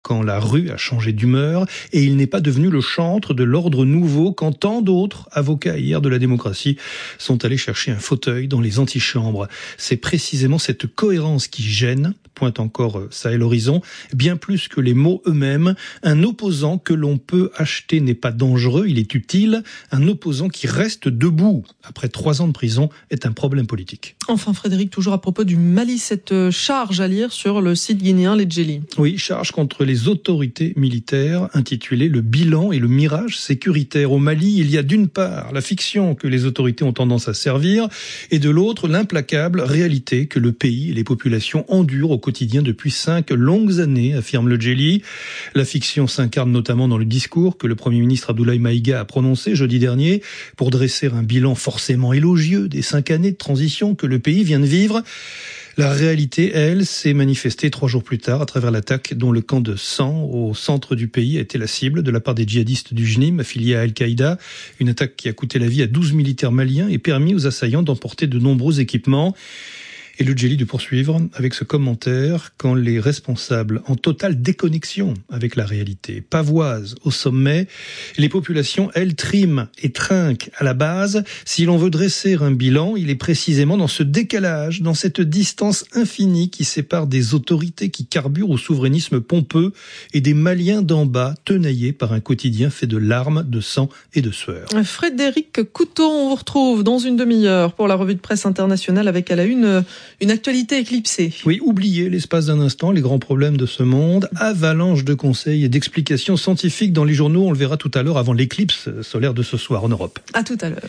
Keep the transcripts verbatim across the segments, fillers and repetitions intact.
quand la rue a changé d'humeur et il n'est pas devenu le chantre de l'ordre nouveau quand tant d'autres avocats hier de la démocratie sont allés chercher un fauteuil dans les antichambres. C'est précisément cette cohérence qui gêne, pointe encore ça et l'horizon, bien plus que les mots eux-mêmes. Un opposant que l'on peut acheter n'est pas dangereux, il est utile. Un opposant qui reste debout après trois ans de prison est un problème politique. Enfin Frédéric, toujours à propos du Mali, cette charge à lire sur le site guinéen Ledjeli. Oui, charge contre les autorités militaires intitulée « Le bilan et le mirage sécuritaire ». Au Mali, il y a d'une part la fiction que les autorités ont tendance à servir et de l'autre l'implacable réalité que le pays et les populations endurent au quotidien depuis cinq longues années, affirme Ledjeli. La fiction s'incarne notamment dans le discours que le Premier ministre Abdoulaye Maïga a prononcé jeudi dernier pour dresser un bilan forcément élogieux des cinq années de transition que le pays vient de vivre. La réalité, elle, s'est manifestée trois jours plus tard à travers l'attaque dont le camp de San, au centre du pays, a été la cible de la part des djihadistes du J N I M, affiliés à Al-Qaïda. Une attaque qui a coûté la vie à douze militaires maliens et permis aux assaillants d'emporter de nombreux équipements. Et Ledjeli de poursuivre avec ce commentaire quand les responsables en totale déconnexion avec la réalité pavoisent au sommet, les populations, elles, triment et trinquent à la base. Si l'on veut dresser un bilan, il est précisément dans ce décalage, dans cette distance infinie qui sépare des autorités qui carburent au souverainisme pompeux et des Maliens d'en bas, tenaillés par un quotidien fait de larmes, de sang et de sueur. Frédéric Couteau, on vous retrouve dans une demi-heure pour la revue de presse internationale avec à la une une actualité éclipsée. Oui, oubliez l'espace d'un instant les grands problèmes de ce monde. Avalanche de conseils et d'explications scientifiques dans les journaux. On le verra tout à l'heure avant l'éclipse solaire de ce soir en Europe. À tout à l'heure.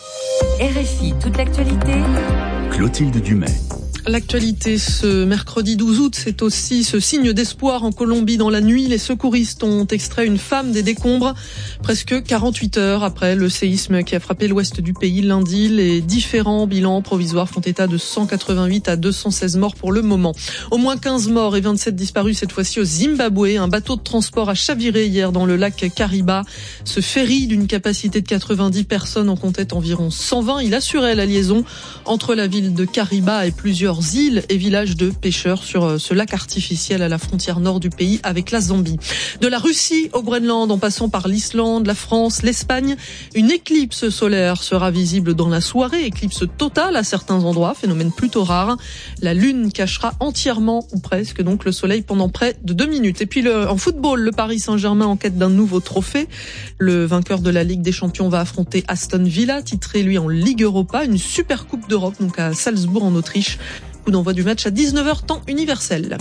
R F I, toute l'actualité. Clotilde Dumais. L'actualité ce mercredi douze août, c'est aussi ce signe d'espoir en Colombie. Dans la nuit, les secouristes ont extrait une femme des décombres presque quarante-huit heures après le séisme qui a frappé l'ouest du pays lundi. Les différents bilans provisoires font état de cent quatre-vingt-huit à deux cent seize morts pour le moment. Au moins quinze morts et vingt-sept disparus cette fois-ci au Zimbabwe. Un bateau de transport a chaviré hier dans le lac Kariba. Ce ferry d'une capacité de quatre-vingt-dix personnes en comptait environ cent vingt. Il assurait la liaison entre la ville de Kariba et plusieurs îles et villages de pêcheurs sur ce lac artificiel à la frontière nord du pays avec la Zambie. De la Russie au Groenland en passant par l'Islande, la France, l'Espagne, une éclipse solaire sera visible dans la soirée, éclipse totale à certains endroits, phénomène plutôt rare. La lune cachera entièrement ou presque donc le soleil pendant près de deux minutes. Et puis le, en football, le Paris Saint-Germain en quête d'un nouveau trophée. Le vainqueur de la Ligue des Champions va affronter Aston Villa, titré lui en Ligue Europa, une super coupe d'Europe donc à Salzbourg en Autriche. Coup d'envoi du match à dix-neuf heures temps universel.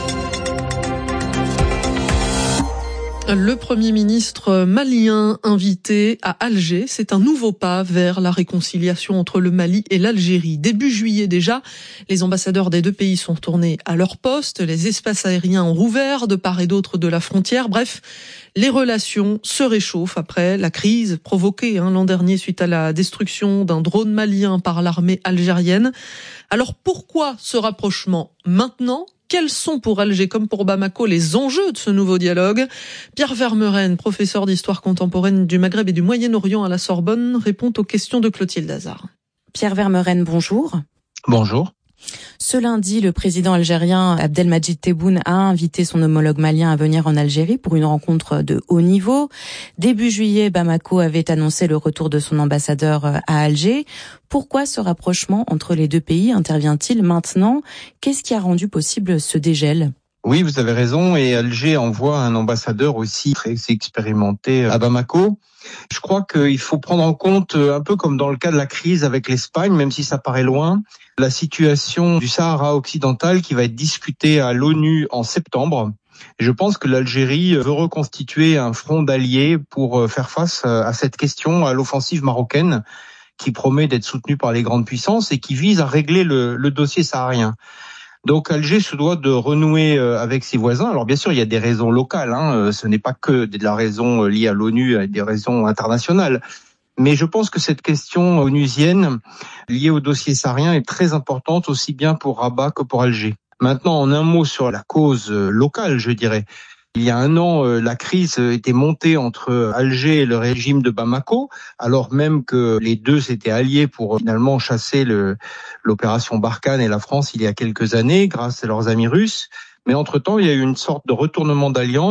Le Premier ministre malien invité à Alger, c'est un nouveau pas vers la réconciliation entre le Mali et l'Algérie. Début juillet déjà, les ambassadeurs des deux pays sont retournés à leur poste, les espaces aériens ont rouvert de part et d'autre de la frontière. Bref, les relations se réchauffent après la crise provoquée hein, l'an dernier suite à la destruction d'un drone malien par l'armée algérienne. Alors pourquoi ce rapprochement maintenant ? Quels sont pour Alger comme pour Bamako les enjeux de ce nouveau dialogue ? Pierre Vermeuren, professeur d'histoire contemporaine du Maghreb et du Moyen-Orient à la Sorbonne, répond aux questions de Clotilde Hazard. Pierre Vermeuren, bonjour. Bonjour. Ce lundi, le président algérien Abdelmadjid Tebboune a invité son homologue malien à venir en Algérie pour une rencontre de haut niveau. Début juillet, Bamako avait annoncé le retour de son ambassadeur à Alger. Pourquoi ce rapprochement entre les deux pays intervient-il maintenant ? Qu'est-ce qui a rendu possible ce dégel ? Oui, vous avez raison, et Alger envoie un ambassadeur aussi très expérimenté à Bamako. Je crois qu'il faut prendre en compte, un peu comme dans le cas de la crise avec l'Espagne, même si ça paraît loin, la situation du Sahara occidental qui va être discutée à l'ONU en septembre. Et je pense que l'Algérie veut reconstituer un front d'alliés pour faire face à cette question, à l'offensive marocaine, qui promet d'être soutenue par les grandes puissances et qui vise à régler le, le dossier saharien. Donc Alger se doit de renouer avec ses voisins. Alors bien sûr, il y a des raisons locales, hein. Ce n'est pas que de la raison liée à l'ONU, des raisons internationales. Mais je pense que cette question onusienne liée au dossier saharien est très importante, aussi bien pour Rabat que pour Alger. Maintenant, en un mot sur la cause locale, je dirais. Il y a un an, la crise était montée entre Alger et le régime de Bamako, alors même que les deux s'étaient alliés pour finalement chasser le, l'opération Barkhane et la France il y a quelques années, grâce à leurs amis russes. Mais entre-temps, il y a eu une sorte de retournement d'alliance.